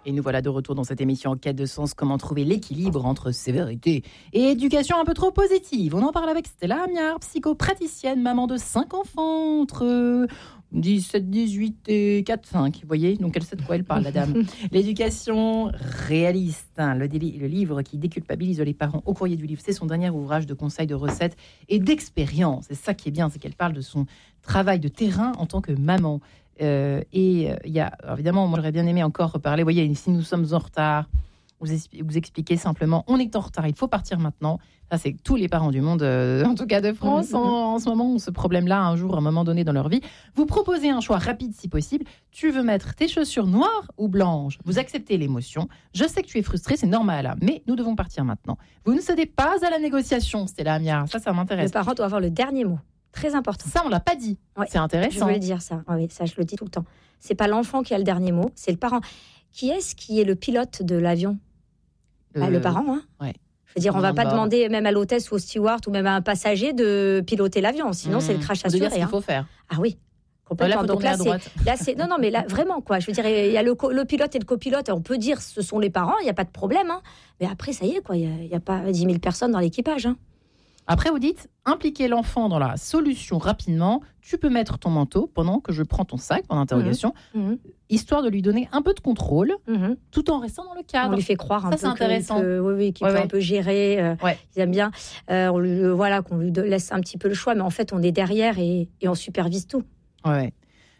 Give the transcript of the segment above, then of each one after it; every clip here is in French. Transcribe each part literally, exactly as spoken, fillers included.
Et nous voilà de retour dans cette émission en quête de sens. Comment trouver l'équilibre entre sévérité et éducation un peu trop positive. On en parle avec Stella Amiard, psychopraticienne, maman de cinq enfants entre dix-sept, dix-huit et quatre, cinq. Vous voyez, donc elle sait de quoi elle parle, la dame. L'éducation réaliste, hein, le, déli- le livre qui déculpabilise les parents. Au courrier du livre, c'est son dernier ouvrage de conseils, de recettes et d'expérience. C'est ça qui est bien, c'est qu'elle parle de son travail de terrain en tant que maman. Euh, et il euh, y a, évidemment, moi j'aurais bien aimé encore reparler. Vous voyez, si nous sommes en retard, vous, expli- vous expliquez simplement, on est en retard, il faut partir maintenant. Ça, c'est tous les parents du monde, euh, en tout cas de France, en, en ce moment, ont ce problème-là, un jour, à un moment donné dans leur vie. Vous proposez un choix rapide si possible. Tu veux mettre tes chaussures noires ou blanches? Vous acceptez l'émotion. Je sais que tu es frustré, c'est normal, mais nous devons partir maintenant. Vous ne cédez pas à la négociation, Stella Amiard. Ça, ça m'intéresse. Le parent doit avoir le dernier mot. Très important. Ça, on l'a pas dit. Ouais, c'est intéressant. Je veux le dire, ça. Oui, ça, je le dis tout le temps. C'est pas l'enfant qui a le dernier mot, c'est le parent. Qui est-ce qui est le pilote de l'avion? euh... bah, Le parent, hein. Ouais. Je veux dire, on ne va pas demander même à l'hôtesse ou au steward ou même à un passager de piloter l'avion. Sinon, mmh. c'est le crash assuré. De dire ce qu'il hein. faut faire. Ah oui. Complètement. Là, donc là, à droite. c'est, là, c'est non, non, mais là, vraiment quoi. Je veux dire, il y a le, co- le pilote et le copilote. On peut dire, ce sont les parents. Il n'y a pas de problème. Hein. Mais après, ça y est, quoi. Il n'y a, a pas dix mille personnes dans l'équipage. Hein. Après, vous dites, impliquer l'enfant dans la solution rapidement. Tu peux mettre ton manteau pendant que je prends ton sac, en interrogation, mmh. histoire de lui donner un peu de contrôle, mmh. tout en restant dans le cadre. On lui fait croire un Ça, peu c'est intéressant. qu'il peut, oui, oui, qu'il ouais, peut ouais. un peu gérer. Euh, ouais. Ils aiment bien. Euh, on lui, voilà, qu'on lui laisse un petit peu le choix, mais en fait, on est derrière et, et on supervise tout. Ouais.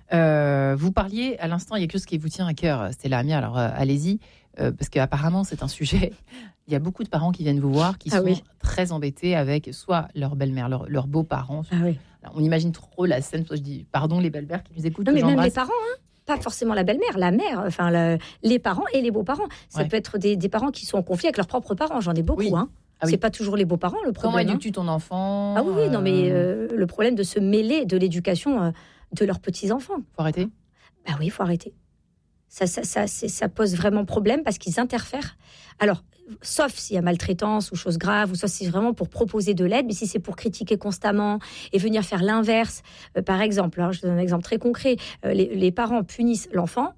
Euh, vous parliez à l'instant, il y a quelque chose qui vous tient à cœur, Stella Amiard. Alors, euh, allez-y, euh, parce qu'apparemment, c'est un sujet. Il y a beaucoup de parents qui viennent vous voir, qui ah sont oui. très embêtés avec soit leur belle-mère, leurs leur beaux-parents. Ah oui. Alors, on imagine trop la scène. Je dis, pardon, les belles-mères qui nous écoutent. Non, mais même les parents, hein. Pas forcément la belle-mère, la mère, enfin la, les parents et les beaux-parents. Ça ouais. peut être des, des parents qui sont en conflit avec leurs propres parents. J'en ai beaucoup, oui. hein. Ah oui. C'est pas toujours les beaux-parents le problème. Comment éduques-tu ton enfant? Ah oui, oui, non, mais euh, le problème de se mêler de l'éducation euh, de leurs petits-enfants. Faut arrêter. Bah oui, il faut arrêter. Ça, ça, ça, c'est, ça pose vraiment problème parce qu'ils interfèrent. Alors, sauf s'il y a maltraitance ou choses graves, ou sauf si c'est vraiment pour proposer de l'aide, mais si c'est pour critiquer constamment et venir faire l'inverse, euh, par exemple, hein, je donne un exemple très concret, euh, les, les parents punissent l'enfant,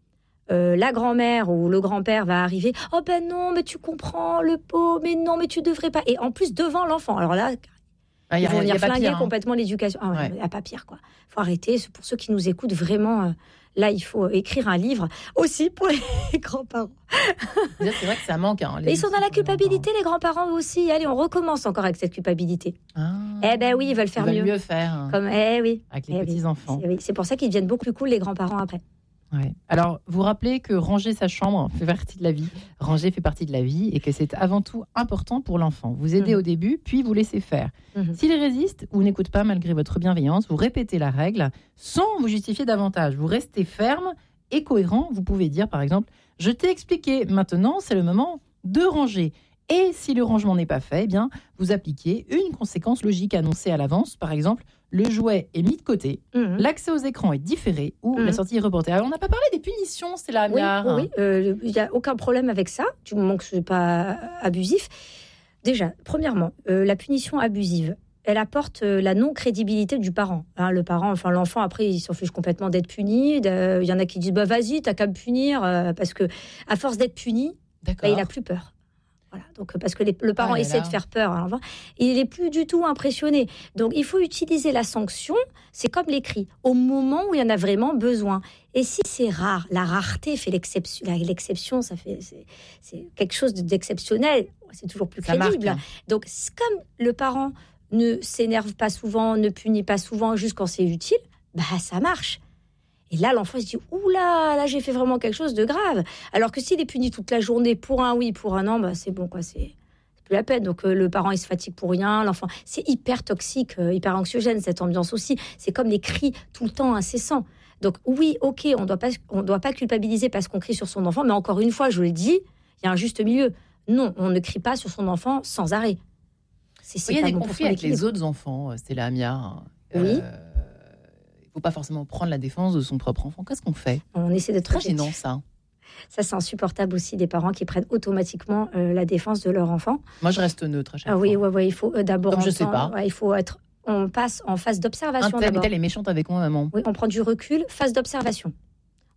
euh, la grand-mère ou le grand-père va arriver, oh ben non, mais tu comprends, le pot, mais non, mais tu devrais pas, et en plus devant l'enfant, alors là... Ah, ils vont venir flinguer pire, hein. complètement l'éducation. Ah, ouais, il n'y a pas pire, quoi. Il faut arrêter. Pour ceux qui nous écoutent, vraiment, euh, là, il faut écrire un livre aussi pour les grands-parents. C'est vrai que ça manque. Hein, ils sont dans la culpabilité, les grands-parents aussi. Allez, on recommence encore avec cette culpabilité. Ah, eh ben oui, ils veulent faire ils mieux. Ils veulent mieux faire. Comme, eh oui. Avec les eh petits-enfants. Oui. C'est, oui. C'est pour ça qu'ils deviennent beaucoup plus cool, les grands-parents, après. Ouais. Alors, vous rappelez que ranger sa chambre fait partie de la vie. Ranger fait partie de la vie et que c'est avant tout important pour l'enfant. Vous aidez mmh. au début, puis vous laissez faire. Mmh. S'il résiste ou n'écoute pas malgré votre bienveillance, vous répétez la règle sans vous justifier davantage. Vous restez ferme et cohérent. Vous pouvez dire, par exemple, « Je t'ai expliqué, maintenant c'est le moment de ranger ». Et si le rangement n'est pas fait, eh bien, vous appliquez une conséquence logique annoncée à l'avance. Par exemple, le jouet est mis de côté, mmh. l'accès aux écrans est différé ou mmh. la sortie est reportée. Alors, on n'a pas parlé des punitions, c'est la Amiard. Oui, il oui, n'y euh, a aucun problème avec ça, du moment que ce n'est pas abusif. Déjà, premièrement, euh, la punition abusive, elle apporte euh, la non-crédibilité du parent. Hein, le parent, enfin l'enfant, après, il s'en fiche complètement d'être puni. Il y en a qui disent, bah, vas-y, t'as qu'à me punir, euh, parce que à force d'être puni, bah, il n'a plus peur. Voilà, donc, parce que les, le parent ah essaie de faire peur à l'enfant, il n'est plus du tout impressionné. Donc, il faut utiliser la sanction, c'est comme les cris, au moment où il y en a vraiment besoin. Et si c'est rare, la rareté fait l'exception, l'exception ça fait, c'est, c'est quelque chose d'exceptionnel, c'est toujours plus ça crédible. Marque, hein. Donc, comme le parent ne s'énerve pas souvent, ne punit pas souvent, juste quand c'est utile, bah, ça marche. Et là, l'enfant se dit « Oula, là, j'ai fait vraiment quelque chose de grave ». Alors que s'il est puni toute la journée pour un oui, pour un non, bah, c'est bon, quoi, c'est, c'est plus la peine. Donc, euh, le parent, il se fatigue pour rien. L'enfant, c'est hyper toxique, euh, hyper anxiogène, cette ambiance aussi. C'est comme les cris tout le temps incessants. Donc, oui, OK, on doit pas, on doit pas culpabiliser parce qu'on crie sur son enfant. Mais encore une fois, je le dis, il y a un juste milieu. Non, on ne crie pas sur son enfant sans arrêt. C'est, c'est oui, il y a des conflits avec les autres enfants, Stella Amiard. Euh, oui. Il ne faut pas forcément prendre la défense de son propre enfant. Qu'est-ce qu'on fait? On essaie d'être très gênant, ça. Ça, c'est insupportable aussi, des parents qui prennent automatiquement euh, la défense de leur enfant. Moi, je reste neutre à chaque ah, fois. Oui, ouais, ouais, il faut euh, d'abord... Comme entendre, je sais pas. Ouais, il faut être... On passe en phase d'observation un tel, d'abord. Elle est méchante avec moi, maman. Oui, on prend du recul, phase d'observation.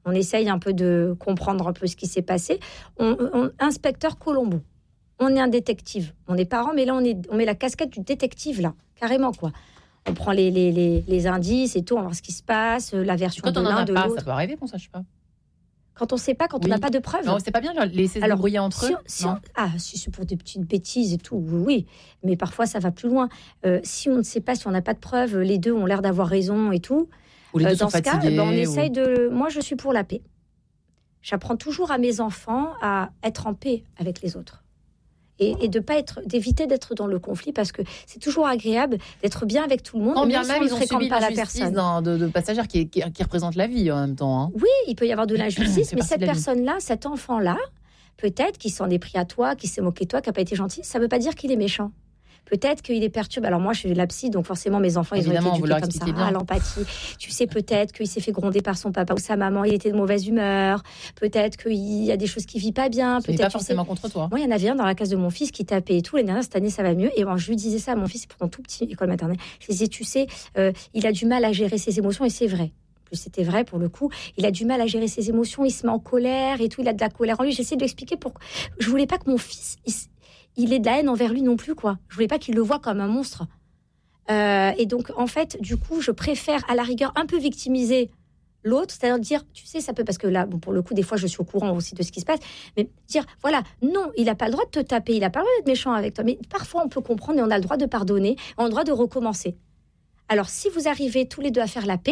On essaye un peu de comprendre un peu ce qui s'est passé. On, on, inspecteur Colombo. On est un détective. On est parents, mais là, on, est, on met la casquette du détective, là. Carrément, quoi. On prend les, les, les, les indices et tout, on va voir ce qui se passe, la version de l'un, de l'autre. Ça peut arriver qu'on ne sache pas. Quand on ne sait pas, quand oui. on n'a pas de preuves. Non, c'est pas bien de laisser se débrouiller entre si eux. On, si on, ah, si c'est pour des petites bêtises et tout, oui. Mais parfois, ça va plus loin. Euh, si on ne sait pas, si on n'a pas de preuves, les deux ont l'air d'avoir raison et tout. Ou les deux euh, sont dans ce cas, fatigués, ben, on ou... essaye de... Moi, je suis pour la paix. J'apprends toujours à mes enfants à être en paix avec les autres. Et, et de pas être, d'éviter d'être dans le conflit, parce que c'est toujours agréable d'être bien avec tout le monde. Quand bien même, même, si on ils ne ont fréquente subi pas la l'injustice personne. d'un, de, de passagères qui, qui, qui représentent la vie en même temps. Hein. Oui, il peut y avoir de l'injustice, mais cette de personne-là, cet enfant-là, peut-être qu'il s'en est pris à toi, qu'il s'est moqué de toi, qu'il n'a pas été gentil, ça ne veut pas dire qu'il est méchant. Peut-être qu'il est perturbé. Alors moi, je suis la psy, donc forcément, mes enfants, Évidemment, ils ont été éduqués comme ça, bien. À l'empathie. Tu sais, peut-être qu'il s'est fait gronder par son papa ou sa maman, il était de mauvaise humeur. Peut-être qu'il y a des choses qu'il vit pas bien. Ce n'est pas forcément sais... contre toi. Moi, il y en avait un dans la classe de mon fils qui tapait et tout. L'année dernière, cette année, ça va mieux. Et moi, je lui disais ça à mon fils, c'est pourtant tout petit, école maternelle. Je lui disais, tu sais, euh, il a du mal à gérer ses émotions, et c'est vrai. Plus c'était vrai pour le coup, il a du mal à gérer ses émotions, il se met en colère et tout, il a de la colère en lui. J'essaie de lui expliquer pourquoi. Je voulais pas que mon fils... Il... il ait de la haine envers lui non plus, quoi. Je voulais pas qu'il le voie comme un monstre. Euh, et donc, en fait, du coup, je préfère, à la rigueur, un peu victimiser l'autre, c'est-à-dire dire, tu sais, ça peut... Parce que là, bon, pour le coup, des fois, je suis au courant aussi de ce qui se passe, mais dire, voilà, non, il n'a pas le droit de te taper, il n'a pas le droit d'être méchant avec toi, mais parfois, on peut comprendre et on a le droit de pardonner, on a le droit de recommencer. Alors, si vous arrivez tous les deux à faire la paix,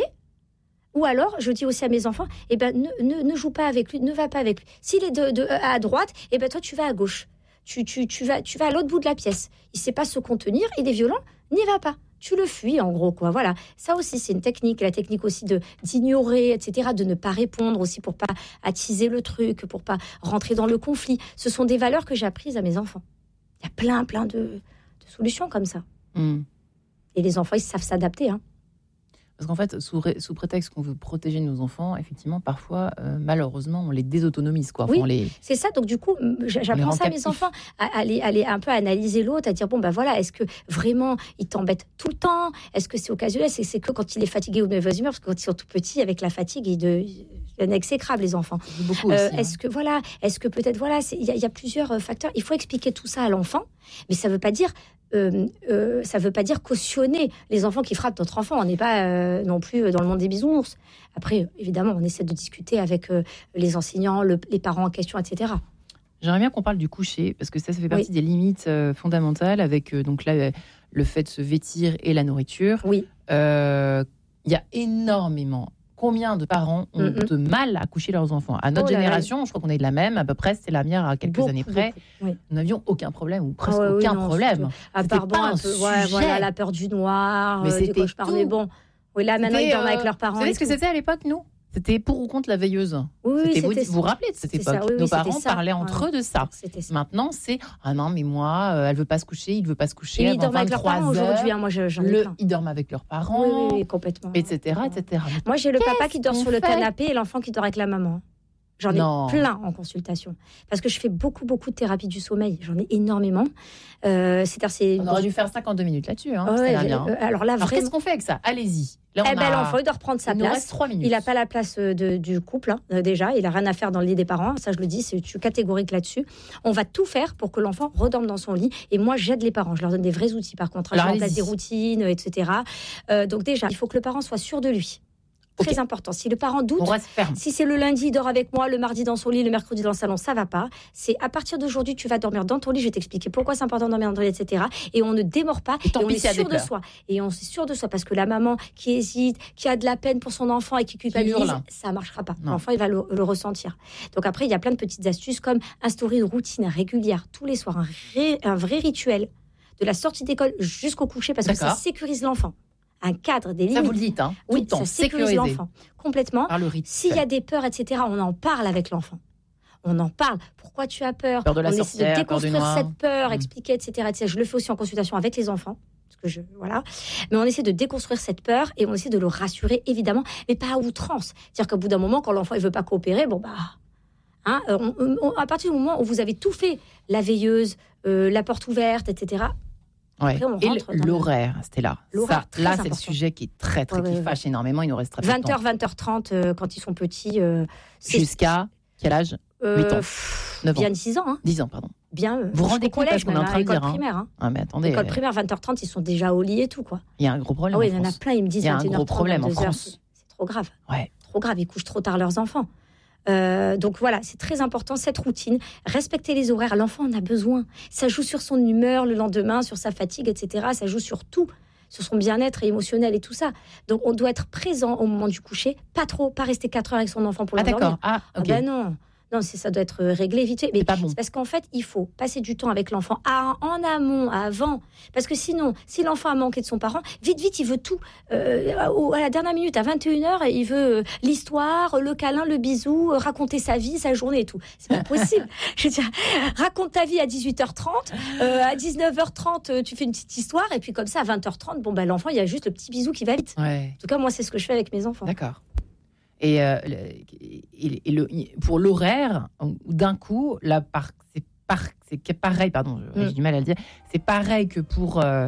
ou alors, je dis aussi à mes enfants, eh ben, ne, ne, ne joue pas avec lui, ne va pas avec lui. S'il est de, de, à droite, eh ben, toi, tu vas à gauche. Tu, tu, tu, vas, tu vas à l'autre bout de la pièce. Il ne sait pas se contenir, il est violent, n'y va pas. Tu le fuis, en gros, quoi. Voilà. Ça aussi, c'est une technique. La technique aussi de, d'ignorer, et cetera, de ne pas répondre aussi pour ne pas attiser le truc, pour ne pas rentrer dans le conflit. Ce sont des valeurs que j'ai apprises à mes enfants. Il y a plein, plein de, de solutions comme ça. Mmh. Et les enfants, ils savent s'adapter, hein. Parce qu'en fait, sous, ré, sous prétexte qu'on veut protéger nos enfants, effectivement, parfois, euh, malheureusement, on les désautonomise, quoi. Enfin, oui, on les, c'est ça. Donc, du coup, j'apprends ça à mes enfants, à aller, à aller un peu analyser l'autre, à dire, bon, ben voilà, est-ce que vraiment, il t'embête tout le temps? Est-ce que c'est occasionnel? C'est, c'est que quand il est fatigué ou de mauvaise humeur, parce que quand ils sont tout petits, avec la fatigue, ils de... un exécrable, les enfants. Beaucoup aussi, euh, est-ce hein. que, voilà, est-ce que peut-être, voilà, il y, y a plusieurs facteurs. Il faut expliquer tout ça à l'enfant, mais ça ne veut pas dire... Euh, euh, ça ne veut pas dire cautionner les enfants qui frappent notre enfant. On n'est pas euh, non plus dans le monde des bisounours. Après, évidemment, on essaie de discuter avec euh, les enseignants, le, les parents en question, et cetera. J'aimerais bien qu'on parle du coucher, parce que ça, ça fait partie oui. des limites euh, fondamentales, avec euh, donc là, le fait de se vêtir et la nourriture. Oui. Il euh, y a énormément... Combien de parents ont mm-hmm. de mal à coucher leurs enfants? À notre oh génération, là, je crois qu'on est de la même, à peu près, c'était la mienne à quelques beaucoup, années près. Beaucoup, oui. Nous n'avions aucun problème, ou presque oh, aucun oui, non, problème. À part bon, un peu, ouais, voilà, la peur du noir, mais euh, c'était des cauchemars, mais bon. Oui, là, maintenant, ils dorment euh, avec leurs parents. Vous savez ce que c'était à l'époque, nous? C'était pour ou contre la veilleuse. Oui, c'était, c'était vous, vous vous rappelez de cette époque? Oui, Nos oui, parents parlaient ça. entre ouais. eux de ça. ça. Maintenant, c'est ah non, mais moi, euh, elle veut pas se coucher, il veut pas se coucher. Et ils dorment avec leurs parents aujourd'hui. Hein, moi, je, j'en ai le, plein. Ils dorment avec leurs parents. Oui, oui, oui complètement. et cetera, et cetera. Moi, j'ai le papa qui dort sur le fait canapé et l'enfant qui dort avec la maman. J'en ai non. plein en consultation. Parce que je fais beaucoup, beaucoup de thérapie du sommeil. J'en ai énormément. Euh, c'est-à-dire, c'est... On aurait dû faire cinquante-deux minutes là-dessus. Hein. Oh, ouais, bien. Euh, alors là, alors, vraiment... qu'est-ce qu'on fait avec ça? Allez-y. Là, on eh ben, a... l'enfant, il doit reprendre sa il place. Nous reste trois minutes. Il n'a pas la place de, du couple, hein, déjà. Il n'a rien à faire dans le lit des parents. Ça, je le dis, c'est, je suis catégorique là-dessus. On va tout faire pour que l'enfant redorme dans son lit. Et moi, j'aide les parents. Je leur donne des vrais outils, par contre. Alors, je remplace des routines, et cetera. Euh, donc déjà, il faut que le parent soit sûr de lui. Très okay. important. Si le parent doute, si c'est le lundi, il dort avec moi, le mardi dans son lit, le mercredi dans le salon, ça va pas. C'est à partir d'aujourd'hui, tu vas dormir dans ton lit, je vais t'expliquer pourquoi c'est important de dormir dans ton lit, et cetera. Et on ne démord pas, et, et on est sûr de soi. Et on est sûr de soi, parce que la maman qui hésite, qui a de la peine pour son enfant et qui culpabilise, ça marchera pas. Non. L'enfant, il va le, le ressentir. Donc après, il y a plein de petites astuces, comme instaurer une routine régulière, tous les soirs, un, ré, un vrai rituel, de la sortie d'école jusqu'au coucher, parce D'accord. que ça sécurise l'enfant. Un cadre, des limites. Ça vous le dites, hein, tout oui, le temps, ça sécurise sécurisé. l'enfant complètement. Par le rythme. S'il y a des peurs, et cetera, on en parle avec l'enfant. On en parle. Pourquoi tu as peur? Peur de la on sorcière, essaie de déconstruire peur cette peur, mmh. expliquer, et cetera, et cetera. Je le fais aussi en consultation avec les enfants. Parce que je, voilà. Mais on essaie de déconstruire cette peur et on essaie de le rassurer, évidemment, mais pas à outrance. C'est-à-dire qu'au bout d'un moment, quand l'enfant ne veut pas coopérer, bon, bah. Hein, on, on, à partir du moment où vous avez tout fait, la veilleuse, euh, la porte ouverte, et cetera, Ouais. Après, on Et rentre le- dans l'horaire, c'était là. L'horaire, Ça, très là, c'est le important. sujet qui est très, très, Ouais, qui ouais, fâche énormément. Il nous reste très peu de vingt temps. heures, vingt heures trente, euh, quand ils sont petits. euh, c'est- Jusqu'à quel âge euh, huit ans. pff, neuf ans. Bien dix ans. Hein. dix ans, pardon. Bien, euh, Vous rendez jusqu'au compte, parce collège, qu'on est en même, train de école dire, hein. primaire. Hein. Ah, mais attendez, École euh, primaire, vingt heures trente, ils sont déjà au lit et tout. Quoi. il y a un gros problème Ah oui, en il y en a France. plein, ils me disent Il y a un vingt et une heures gros trente, problème en vingt-deux heures, France. C'est c'est trop grave. Ouais. Trop grave, ils couchent trop tard leurs enfants. Euh, donc voilà, c'est très important cette routine. Respecter les horaires, l'enfant en a besoin. Ça joue sur son humeur le lendemain, sur sa fatigue, et cetera. Ça joue sur tout, sur son bien-être émotionnel et tout ça. Donc on doit être présent au moment du coucher, pas trop, pas rester quatre heures avec son enfant pour Ah, l'endormir. d'accord. Ah, Ah ok. ben non, non, c'est, ça doit être réglé vite fait. Mais C'est pas bon. c'est parce qu'en fait, il faut passer du temps avec l'enfant à- en amont, avant. Parce que sinon, si l'enfant a manqué de son parent, vite, vite, il veut tout. Euh, au- à la dernière minute, à vingt et une heures, il veut euh, l'histoire, le câlin, le bisou, euh, raconter sa vie, sa journée et tout. C'est pas possible. Je veux dire, raconte ta vie à dix-huit heures trente, euh, à dix-neuf heures trente, euh, tu fais une petite histoire, et puis comme ça, à vingt heures trente, bon, ben, l'enfant, il y a juste le petit bisou qui va vite. Ouais. En tout cas, moi, c'est ce que je fais avec mes enfants. D'accord. Et, euh, le- et- et le- pour l'horaire, d'un coup, la par, c'est, par, c'est que pareil, pardon, j'ai Mm. du mal à le dire, c'est pareil que pour, euh,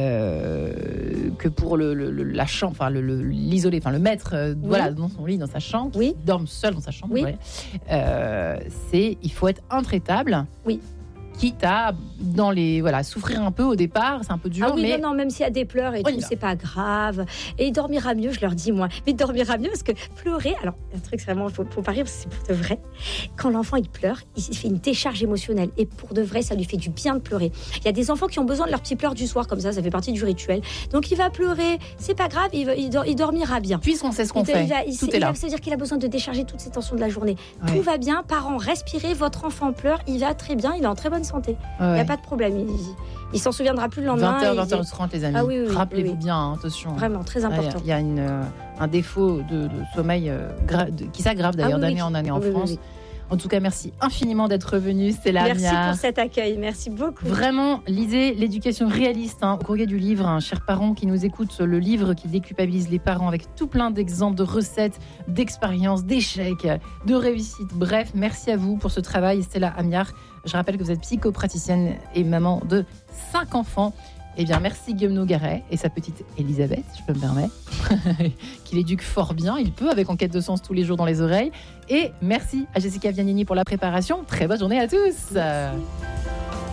euh, que pour le, le- le- la chambre, enfin le, le- l'isolé, enfin le mettre euh, Oui. voilà, dans son lit, dans sa chambre, Oui. qui dorme seul dans sa chambre, Oui. ouais. Euh, c'est, il faut être intraitable. Oui. Quitte à, dans les, voilà, souffrir un peu au départ, c'est un peu dur, Ah oui, mais non, non, même s'il y a des pleurs et On y tout, va. c'est pas grave. Et il dormira mieux, je leur dis, moi. Mais il dormira mieux parce que pleurer, alors, un truc, c'est vraiment, faut, faut pas rire parce que c'est pour de vrai. Quand l'enfant, il pleure, il fait une décharge émotionnelle. Et pour de vrai, ça lui fait du bien de pleurer. Il y a des enfants qui ont besoin de leurs petits pleurs du soir, comme ça, ça fait partie du rituel. Donc, il va pleurer, c'est pas grave, il, va- il, dor- il dormira bien. puisqu'on sait ce qu'on Il- fait, il va- il tout sait- est il là. va- Ça veut dire qu'il a besoin de décharger toutes ces tensions de la journée. Ouais. Tout va bien, parents, respirez, votre enfant pleure, il va très bien, il est en très bonne santé. Il Ouais. n'y a pas de problème. Il, il s'en souviendra plus le lendemain. vingt heures, il- vingt heures trente, les amis. Ah oui, oui, oui, Rappelez-vous oui. bien, hein, attention. Vraiment, très Ah, il y a- important. Il y a une, euh, un défaut de, de sommeil euh, gra- de- qui s'aggrave d'ailleurs Ah oui, d'année oui. en année en Oui, oui, France. oui. En tout cas, merci infiniment d'être venu. C'est la Merci pour cet accueil, merci beaucoup. Vraiment, lisez l'éducation réaliste hein, au courrier du livre. Hein, chers parents qui nous écoutent, le livre qui déculpabilise les parents avec tout plein d'exemples, de recettes, d'expériences, d'échecs, de réussites. Bref, merci à vous pour ce travail. Stella Amiard, je rappelle que vous êtes psychopraticienne et maman de cinq enfants. Eh bien, merci Guillaume Nogaret et sa petite Elisabeth, je peux me permettre, qu'il éduque fort bien. Il peut, avec Enquête de sens tous les jours dans les oreilles. Et merci à Jessica Vianini pour la préparation. Très bonne journée à tous. Merci.